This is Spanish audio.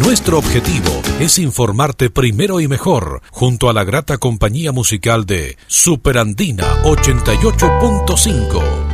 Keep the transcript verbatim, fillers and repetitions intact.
Nuestro objetivo es informarte primero y mejor, junto a la grata compañía musical de Superandina ochenta y ocho punto cinco.